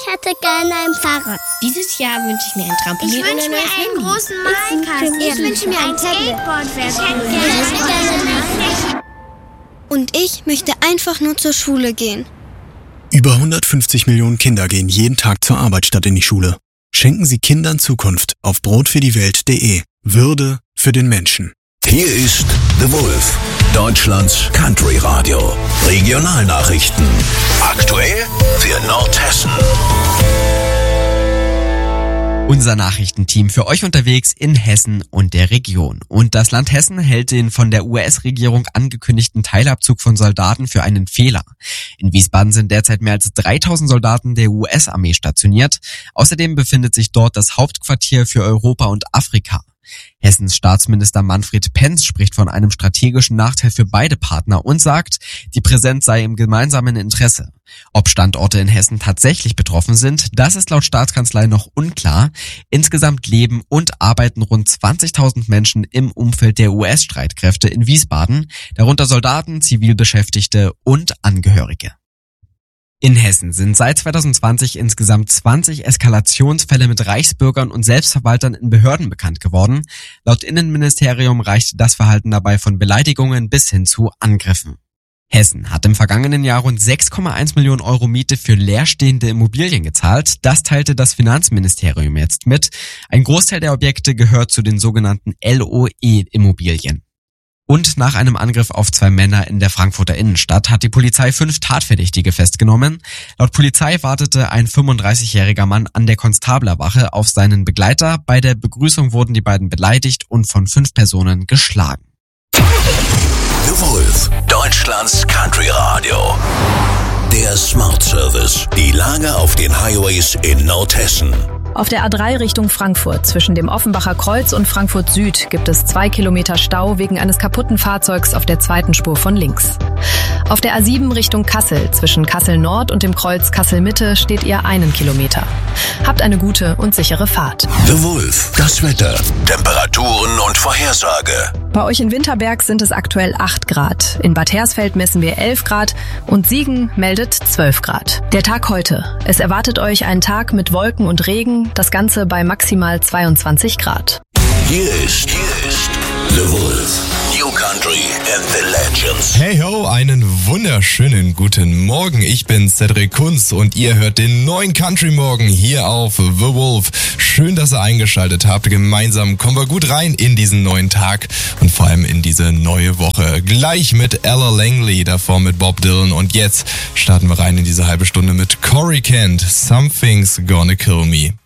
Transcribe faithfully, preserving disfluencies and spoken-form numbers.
Ich hätte gerne ein Fahrrad. Dieses Jahr wünsche ich mir ein Trampolin. Ich wünsche mir einen großen Malkasten. Ich wünsche mir ein Skateboard. Und ich möchte einfach nur zur Schule gehen. Über hundertfünfzig Millionen Kinder gehen jeden Tag zur Arbeit statt in die Schule. Schenken Sie Kindern Zukunft auf brotfürdiewelt punkt de. Würde für den Menschen. Hier ist The Wolf, Deutschlands Country Radio. Regionalnachrichten. Aktuell für Nordhessen. Unser Nachrichtenteam für euch unterwegs in Hessen und der Region. Und das Land Hessen hält den von der U S-Regierung angekündigten Teilabzug von Soldaten für einen Fehler. In Wiesbaden sind derzeit mehr als dreitausend Soldaten der U S-Armee stationiert. Außerdem befindet sich dort das Hauptquartier für Europa und Afrika. Hessens Staatsminister Manfred Penz spricht von einem strategischen Nachteil für beide Partner und sagt, die Präsenz sei im gemeinsamen Interesse. Ob Standorte in Hessen tatsächlich betroffen sind, das ist laut Staatskanzlei noch unklar. Insgesamt leben und arbeiten rund zwanzigtausend Menschen im Umfeld der U S-Streitkräfte in Wiesbaden, darunter Soldaten, Zivilbeschäftigte und Angehörige. In Hessen sind seit zweitausendzwanzig insgesamt zwanzig Eskalationsfälle mit Reichsbürgern und Selbstverwaltern in Behörden bekannt geworden. Laut Innenministerium reichte das Verhalten dabei von Beleidigungen bis hin zu Angriffen. Hessen hat im vergangenen Jahr rund sechs Komma eins Millionen Euro Miete für leerstehende Immobilien gezahlt. Das teilte das Finanzministerium jetzt mit. Ein Großteil der Objekte gehört zu den sogenannten L O E-Immobilien. Und nach einem Angriff auf zwei Männer in der Frankfurter Innenstadt hat die Polizei fünf Tatverdächtige festgenommen. Laut Polizei wartete ein fünfunddreißigjähriger Mann an der Konstablerwache auf seinen Begleiter. Bei der Begrüßung wurden die beiden beleidigt und von fünf Personen geschlagen. The Wolf, Deutschlands Country Radio. Der Smart Service. Die Lage auf den Highways in Nordhessen. Auf der A drei Richtung Frankfurt zwischen dem Offenbacher Kreuz und Frankfurt Süd gibt es zwei Kilometer Stau wegen eines kaputten Fahrzeugs auf der zweiten Spur von links. Auf der A sieben Richtung Kassel zwischen Kassel Nord und dem Kreuz Kassel Mitte steht ihr einen Kilometer. Habt eine gute und sichere Fahrt. The Wolf, das Wetter, Temperaturen und Vorhersage. Bei euch in Winterberg sind es aktuell acht Grad. In Bad Hersfeld messen wir elf Grad und Siegen meldet zwölf Grad. Der Tag heute. Es erwartet euch ein Tag mit Wolken und Regen, das Ganze bei maximal zweiundzwanzig Grad. Hier ist, hier ist The Wolf. New Country and the Legends. Hey ho, einen wunderschönen guten Morgen. Ich bin Cedric Kunz und ihr hört den neuen Country Morgen hier auf The Wolf. Schön, dass ihr eingeschaltet habt. Gemeinsam kommen wir gut rein in diesen neuen Tag und vor allem in diese neue Woche. Gleich mit Ella Langley, davor mit Bob Dylan und jetzt starten wir rein in diese halbe Stunde mit Corey Kent. Something's Gonna Kill Me.